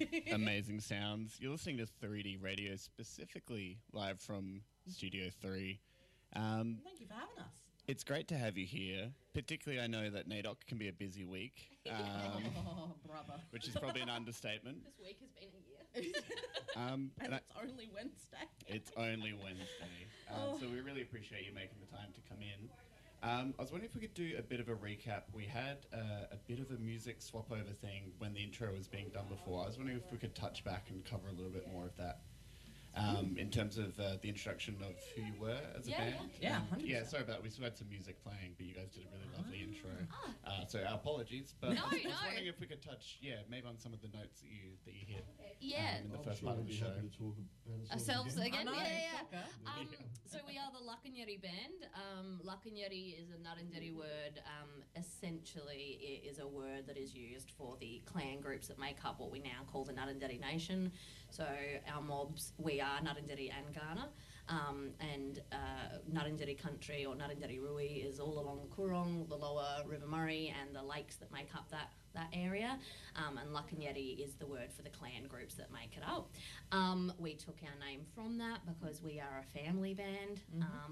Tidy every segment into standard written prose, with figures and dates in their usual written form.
amazing sounds. You're listening to 3D Radio, specifically live from Studio 3. Thank you for having us. It's great to have you here. Particularly, I know that NAIDOC can be a busy week. Oh, brother. Which is probably an understatement. This week has been a year. And it's only Wednesday. It's only Wednesday. So we really appreciate you making the time to come in. I was wondering if we could do a bit of a recap. We had a bit of a music swap over thing when the intro was being done before. I was wondering if we could touch back and cover a little bit more of that. In terms of the introduction of who you were as a band. Yeah, 100%. Yeah, sorry about that. We still had some music playing, but you guys did a really lovely intro. So our apologies. But I was wondering if we could touch, maybe on some of the notes that you hit in the first part of the show. Happy to talk about Ourselves again? Yeah. So we are the Lakanyeri band. Lakanyeri is a Ngarrindjeri word. Essentially, it is a word that is used for the clan groups that make up what we now call the Ngarrindjeri Nation. So our mobs, we are Ngarrindjeri and Kaurna, and Ngarrindjeri country or Ngarrindjeri Rui is all along the Coorong, the lower River Murray and the lakes that make up that area, and Lakanyeri is the word for the clan groups that make it up. We took our name from that because we are a family band.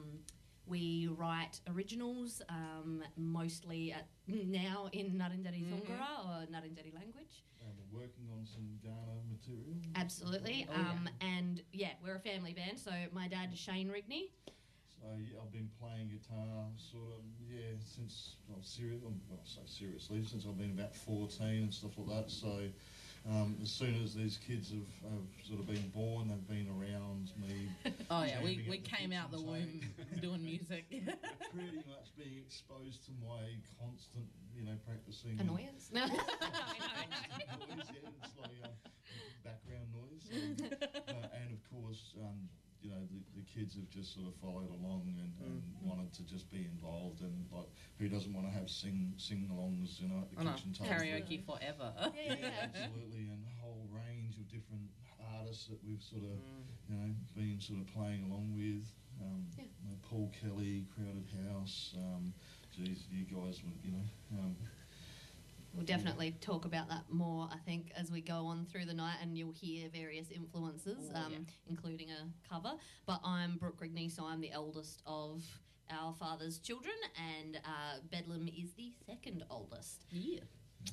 We write originals, mostly now in Ngarrindjeri Tongara or Ngarrindjeri language. We're working on some Ghana material. Absolutely. And we're a family band. So my dad, Shane Rigney. So I've been playing guitar since seriously, since I've been about 14 and stuff like that. So as soon as these kids have sort of been born, they've been around me. We came out the womb doing music. Pretty much being exposed to my constant, practicing. Annoyance? No. Noise, it's like background noise. And of course, the kids have just sort of followed along and wanted to just be involved, and like, who doesn't want to have sing-alongs, at the kitchen table. Karaoke forever. Absolutely, and a whole range of different artists that we've sort of, been sort of playing along with. Paul Kelly, Crowded House. You guys, We'll definitely talk about that more, I think, as we go on through the night, and you'll hear various influences, including a cover. But I'm Brooke Rigney, so I'm the eldest of our father's children, and Bedlam is the second oldest. Yeah.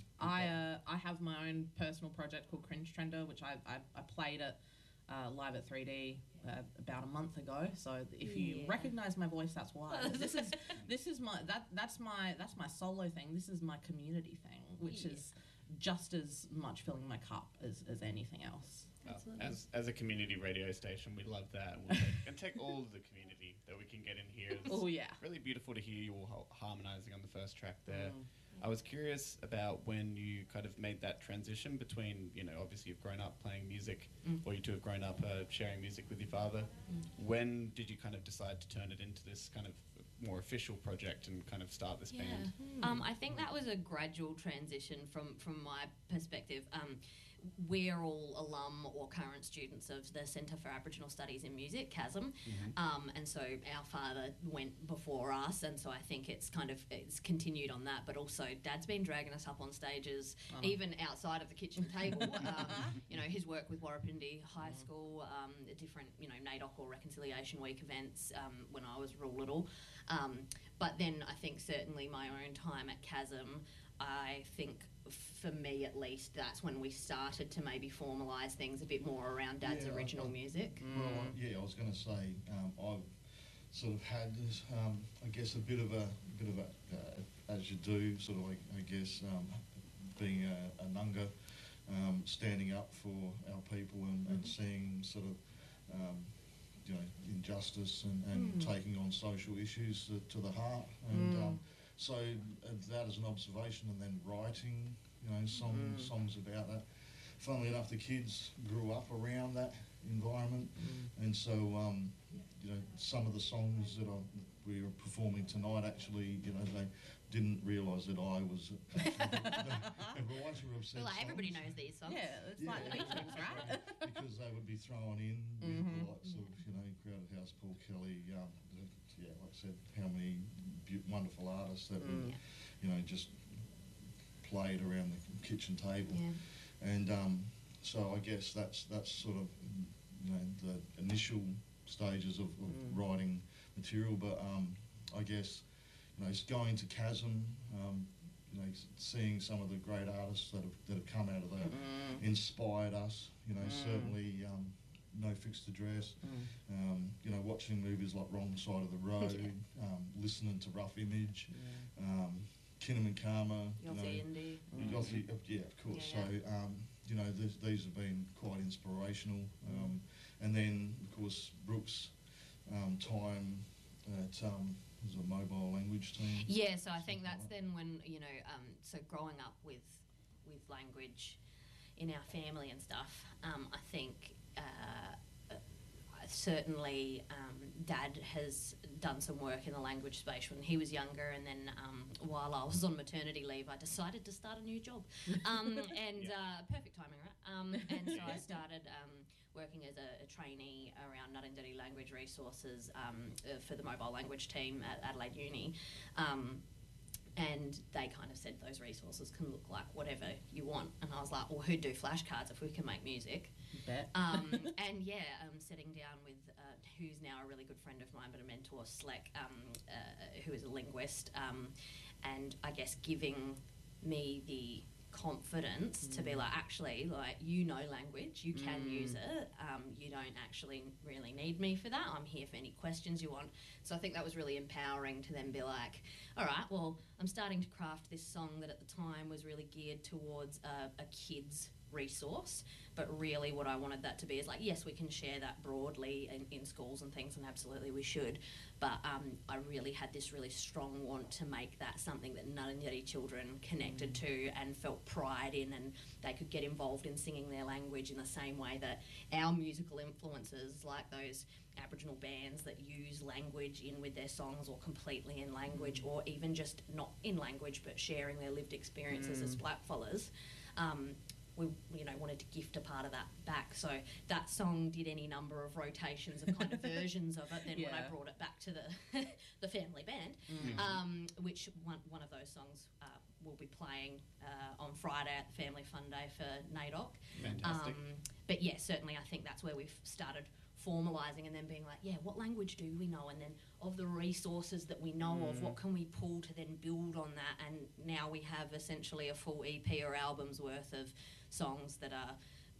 I have my own personal project called Cringe Trender, which I played at live at 3D about a month ago. So if you recognise my voice, that's why. This is my solo thing. This is my community thing, which is just as much filling my cup as anything else. As a community radio station, we love that. We'll take all of the community that we can get in here. It's really beautiful to hear you all harmonising on the first track there. I was curious about when you kind of made that transition between, obviously you've grown up playing music, or you two have grown up sharing music with your father. When did you kind of decide to turn it into this kind of more official project and kind of start this band? I think that was a gradual transition from my perspective. We're all alum or current students of the Centre for Aboriginal Studies in Music, CASM, and so our father went before us, and so I think it's continued on that, but also Dad's been dragging us up on stages, even outside of the kitchen table. His work with Warrapindi High School, different, NAIDOC or Reconciliation Week events when I was real little. But then I think certainly my own time at CASM, I think for me at least, that's when we started to maybe formalise things a bit more around Dad's original music. Well, I was going to say, I've sort of had this, I guess, a bit of a as you do, sort of, I guess, being a Nunga, standing up for our people and seeing sort of, injustice and taking on social issues to the heart. And so that as an observation, and then writing, songs about that. Funnily enough, the kids grew up around that environment, and so some of the songs that we were performing tonight, actually, they didn't realise that I was a writer of said songs. Everybody knows these songs. It's like the Beatles, right? Because they would be thrown in with the likes of Crowded House, Paul Kelly, like I said, how many wonderful artists that would, just played around the kitchen table. And so I guess that's sort of, you know, the initial stages of writing material. But I guess, you know, it's going to Chasm, you know, seeing some of the great artists that have come out of that inspired us. You know, certainly No Fixed Address. You know, watching movies like Wrong Side of the Road, listening to Rough Image, Kinnaman Karma. Yossi Indy. Yossi, yeah, of course. Yeah. So, you know, these have been quite inspirational. And then, of course, Brooks' time at was a mobile language team. Yeah, so I think that's then when, you know, so growing up with language in our family and stuff, I think certainly Dad has done some work in the language space when he was younger, and then while I was on maternity leave, I decided to start a new job. Perfect timing, right? And so I started working as a trainee around Ngarrindjeri language resources for the mobile language team at Adelaide Uni. And they kind of said those resources can look like whatever you want. And I was like, well, who'd do flashcards if we can make music? Bet. And yeah, sitting down with who's now a really good friend of mine, but a mentor, Slek, who is a linguist, and I guess giving me the confidence to be like, actually, like, you know language, you can use it, you don't actually really need me for that, I'm here for any questions you want. So I think that was really empowering to then be like, all right, well, I'm starting to craft this song that at the time was really geared towards a kid's resource, but really what I wanted that to be is like, yes, we can share that broadly in schools and things, and absolutely we should, but I really had this really strong want to make that something that Ngarrindjeri children connected to and felt pride in, and they could get involved in singing their language in the same way that our musical influences, like those Aboriginal bands that use language in with their songs, or completely in language, or even just not in language but sharing their lived experiences as blackfellas, we, you know, wanted to gift a part of that back. So that song did any number of rotations of kind of versions of it. Then when I brought it back to the family band, which one of those songs will be playing on Friday at the Family Fun Day for NAIDOC. Fantastic. But yeah, certainly I think that's where we've started formalising and then being like, yeah, what language do we know? And then of the resources that we know of, what can we pull to then build on that? And now we have essentially a full EP or album's worth of songs that are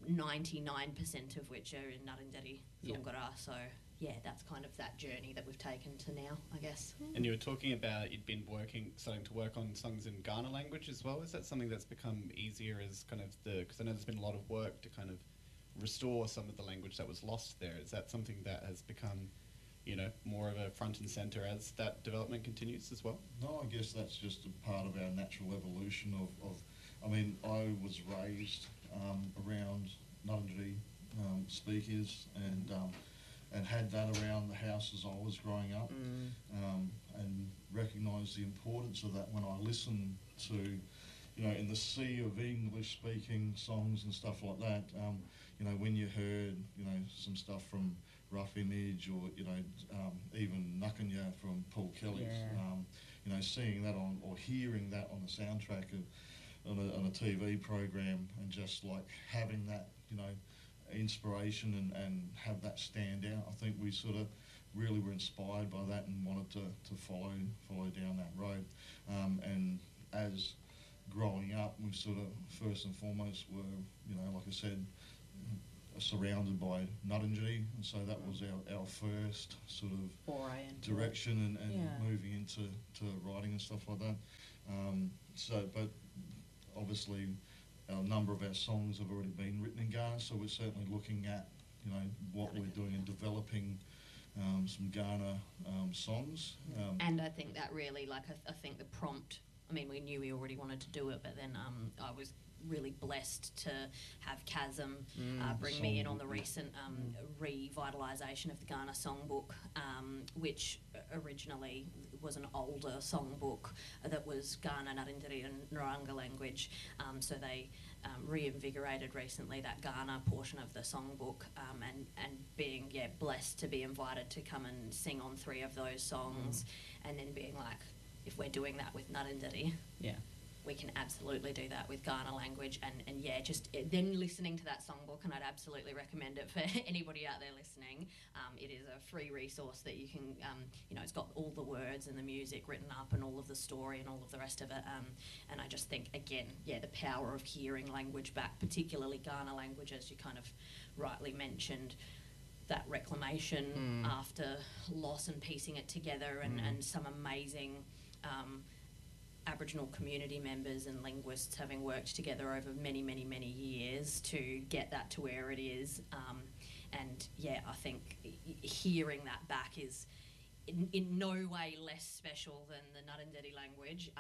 99% of which are in Ngarrindjeri Whangara. So yeah, that's kind of that journey that we've taken to now, I guess. And you were talking about you'd been starting to work on songs in Kaurna language as well. Is that something that's become easier as kind of because I know there's been a lot of work to kind of restore some of the language that was lost there. Is that something that has become, you know, more of a front and centre as that development continues as well? No, I guess that's just a part of our natural evolution of I mean, I was raised around Ngarrindjeri speakers and had that around the house as I was growing up, and recognised the importance of that when I listened to, you know, in the sea of English-speaking songs and stuff like that, you know, when you heard, you know, some stuff from Rough Image or, you know, even Nukunya from Paul Kelly, you know, seeing that on, or hearing that on the soundtrack on a TV program, and just like having that, you know, inspiration and have that stand out. I think we sort of really were inspired by that and wanted to follow down that road. And as growing up, we sort of first and foremost were, you know, like I said, surrounded by Ngarrindjeri, and so that was our first sort of direction and moving into writing and stuff like that. But obviously a number of our songs have already been written in Kaurna, so we're certainly looking at, you know, what we're doing and developing some Kaurna songs. And I think that really, like, I think the prompt, I mean, we knew we already wanted to do it, but then I was really blessed to have Chasm bring me in on the recent revitalisation of the Kaurna songbook, which originally was an older songbook that was Kaurna, Ngarrindjeri and Naranga language. So they reinvigorated recently that Kaurna portion of the songbook, and being blessed to be invited to come and sing on 3 of those songs, and then being like, if we're doing that with Ngarrindjeri, we can absolutely do that with Kaurna language, and yeah, just then listening to that songbook, and I'd absolutely recommend it for anybody out there listening. It is a free resource that you can, it's got all the words and the music written up and all of the story and all of the rest of it. And I just think, again, the power of hearing language back, particularly Kaurna language, as you kind of rightly mentioned, that reclamation after loss and piecing it together, and some amazing Aboriginal community members and linguists having worked together over many, many, many years to get that to where it is. I think hearing that back is in no way less special than the Ngarrindjeri language.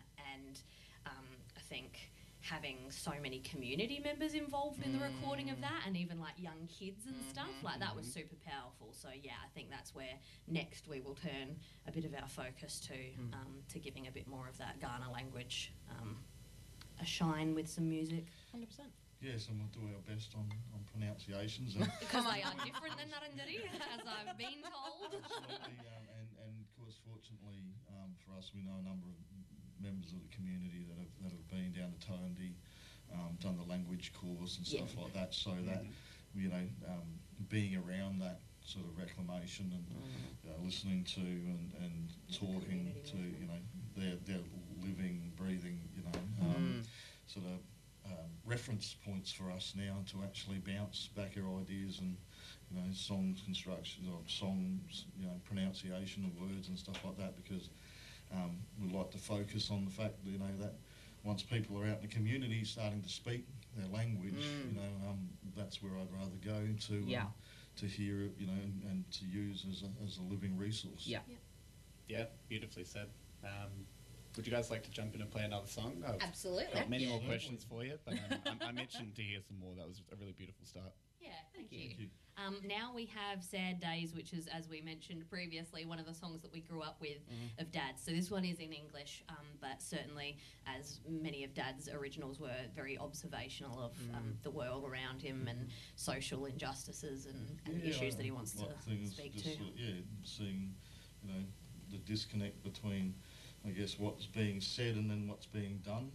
I think having so many community members involved in the recording of that, and even like young kids and stuff, like that was super powerful. So I think that's where next we will turn a bit of our focus to giving a bit more of that Kaurna language a shine with some music. 100%. Yes, and we'll do our best on pronunciations. Because they are different than Ngarrindjeri, as I've been told. Absolutely, and of course, fortunately for us, we know a number of members of the community that have been down to Tondi, done the language course and stuff like that, so that, being around that sort of reclamation and listening to and talking to, their living, breathing, sort of reference points for us now to actually bounce back our ideas and, songs construction, or songs, pronunciation of words and stuff like that, because we like to focus on the fact that, that once people are out in the community starting to speak their language, that's where I'd rather go to hear it, and to use as a living resource. Yeah, beautifully said. Would you guys like to jump in and play another song? Absolutely. Got many more questions for you, but I'm itching to hear some more. That was a really beautiful start. Yeah, thank you. Now we have Sad Days, which is, as we mentioned previously, one of the songs that we grew up with of Dad's. So this one is in English, but certainly, as many of Dad's originals were, very observational of the world around him and social injustices and issues that he wants to speak to. Seeing, the disconnect between, I guess, what's being said and then what's being done.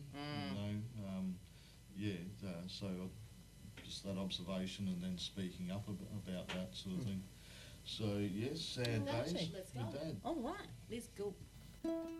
So just that observation and then speaking up about that sort of thing. So yes, Sad Days. Let's go. All right, let's go.